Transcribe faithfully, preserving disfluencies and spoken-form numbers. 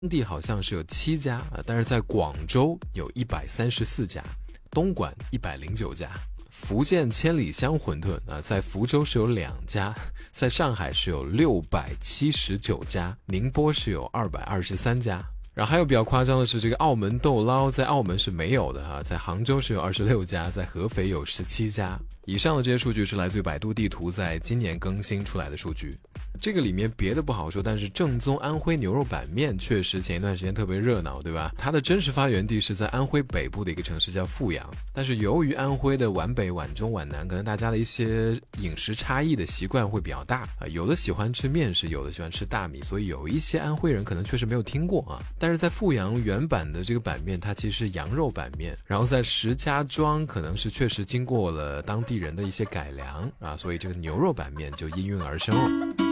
地好像是有七家啊，但是在广州有一百三十四家，东莞一百零九家。福建千里香馄饨啊，在福州是有两家，在上海是有六百七十九家，宁波是有二百二十三家。然后还有比较夸张的是，这个澳门豆捞在澳门是没有的哈，在杭州是有二十六家，在合肥有十七家。以上的这些数据是来自于百度地图在今年更新出来的数据。这个里面别的不好说，但是正宗安徽牛肉板面确实前一段时间特别热闹，对吧？它的真实发源地是在安徽北部的一个城市叫阜阳，但是由于安徽的皖北、皖中、皖南，可能大家的一些饮食差异的习惯会比较大啊，有的喜欢吃面食，有的喜欢吃大米，所以有一些安徽人可能确实没有听过啊。但是在阜阳原版的这个板面，它其实是羊肉板面，然后在石家庄可能是确实经过了当地人的一些改良啊，所以这个牛肉板面就应运而生了。